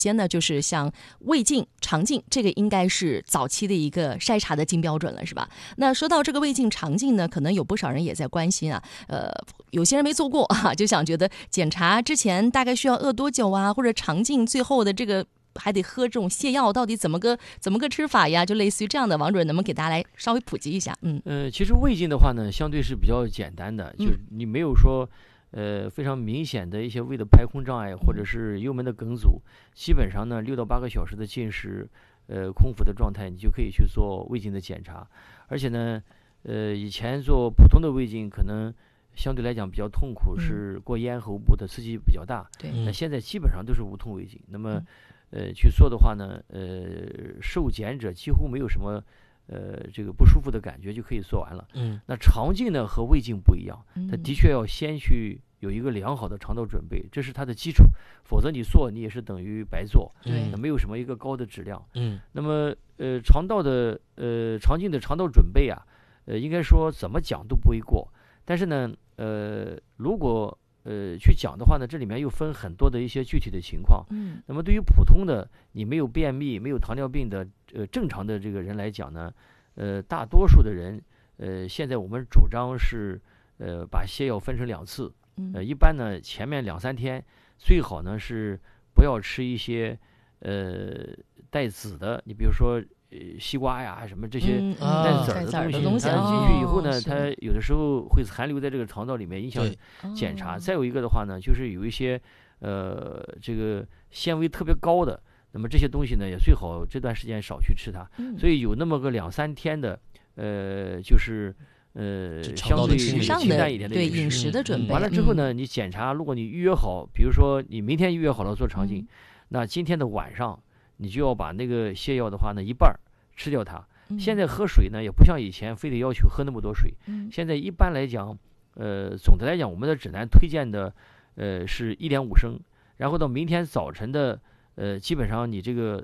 先呢，就是像胃镜、肠镜，这个应该是早期的一个筛查的金标准了，是吧？那说到这个胃镜、肠镜呢，可能有不少人也在关心啊。有些人没做过啊，就想觉得检查之前大概需要饿多久啊，或者肠镜最后的这个还得喝这种泻药，到底怎么个吃法呀？就类似于这样的，王主任能不能给大家来稍微普及一下？ 其实胃镜的话呢，相对是比较简单的，就是你没有说。非常明显的一些胃的排空障碍，或者是幽门的梗阻，基本上呢6到8个小时的进食，空腹的状态，你就可以去做胃镜的检查。而且呢，以前做普通的胃镜可能相对来讲比较痛苦，是过咽喉部的刺激比较大。 对， 那现在基本上都是无痛胃镜。那么，去做的话呢，受检者几乎没有什么。这个不舒服的感觉就可以做完了。那肠镜呢和胃镜不一样，它的确要先去有一个良好的肠道准备，这是它的基础，否则你做你也是等于白做，那没有什么一个高的质量。那么肠镜的肠道准备啊，应该说怎么讲都不为过。但是呢，如果去讲的话呢，这里面又分很多的一些具体的情况。那么对于普通的你没有便秘、没有糖尿病的正常的这个人来讲呢，大多数的人，现在我们主张是把泻药分成2次。一般呢前面2、3天最好呢是不要吃一些带籽的，你比如说西瓜呀什么这些带籽儿的东西，它进去以后呢，它有的时候会残留在这个肠道里面，影响检查。再有一个的话呢，就是有一些这个纤维特别高的，那么这些东西呢也最好这段时间少去吃它。所以有那么个2、3天的就是相对清淡一点的饮食的准备。 完了之后呢，你检查，如果你预约好，比如说你明天预约好了做肠镜，那今天的晚上你就要把那个泻药的话呢一半吃掉它。现在喝水呢也不像以前非得要求喝那么多水。现在一般来讲，总的来讲我们的指南推荐的是1.5升，然后到明天早晨的基本上你这个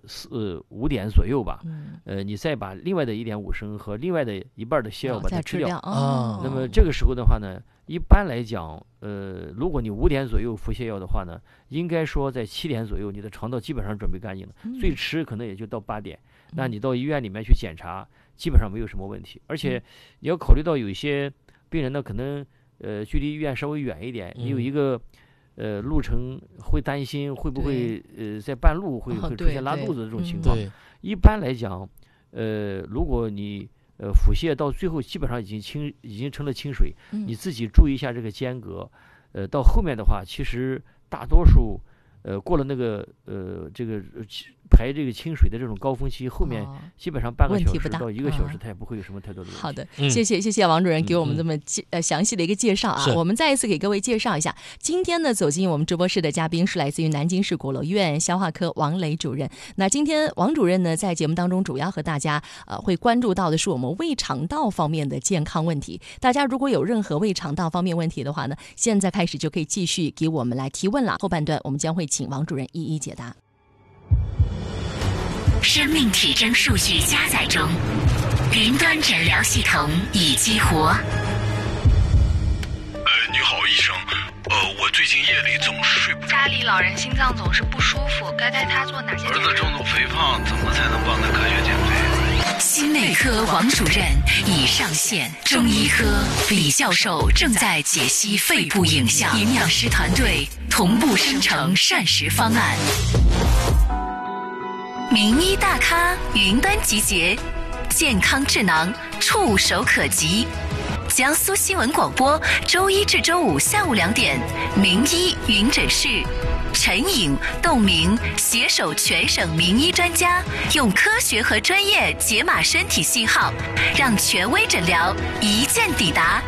5点左右吧，你再把另外的1.5升和另外的一半的泻药把它吃掉。那么这个时候的话呢，一般来讲，如果你5点左右服泻药的话呢，应该说在7点左右，你的肠道基本上准备干净了，最迟可能也就到8点。那你到医院里面去检查，基本上没有什么问题。而且你要考虑到有一些病人呢，可能距离医院稍微远一点，你有一个路程会担心会不会在半路会出现拉肚子的这种情况。一般来讲，如果你腹泻到最后基本上已经成了清水，你自己注意一下这个间隔。到后面的话，其实大多数过了那个这个排这个清水的这种高峰期，后面基本上半个小时到1个小时，它也不会有什么太多的问题。 好的，谢谢王主任给我们这么详细的一个介绍啊。我们再一次给各位介绍一下，今天呢走进我们直播室的嘉宾是来自于南京市鼓楼医院消化科王磊主任。那今天王主任呢在节目当中主要和大家会关注到的是我们胃肠道方面的健康问题。大家如果有任何胃肠道方面问题的话呢，现在开始就可以继续给我们来提问了。后半段我们将会请王主任一一解答。 生命体征数据加载中，云端诊疗系统已激活。 你好，医生。我最近夜里总是睡不着。 家里老人心脏总是不舒服，该带他做哪些？ 儿子重度肥胖，怎么才能帮他科学减肥？ 心内科王主任已上线，中医科李教授正在解析肺部影像，营养师团队同步生成膳食方案。名医大咖云端集结，健康智囊触手可及。江苏新闻广播周一至周五下午2点，名医云诊室，陈颖、窦明携手全省名医专家，用科学和专业解码身体信号，让权威诊疗一键抵达。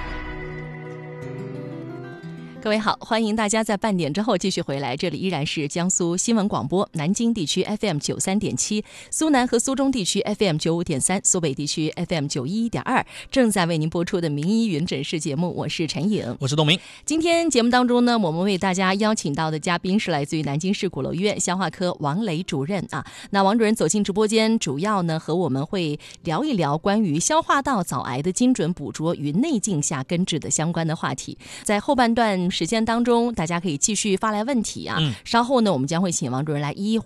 各位好，欢迎大家在半点之后继续回来，这里依然是江苏新闻广播，南京地区 FM93.7， 苏南和苏中地区 FM95.3， 苏北地区 FM91.2， 正在为您播出的名医云诊室节目，我是陈颖， 我是董明。 今天节目当中呢，我们为大家邀请到的嘉宾是来自于南京市鼓楼医院消化科王磊主任啊。那王主任走进直播间，主要呢和我们会聊一聊关于消化道早癌的精准捕捉与内镜下根治的相关的话题。在后半段时间当中，大家可以继续发来问题啊。稍后呢，我们将会请王主任来一一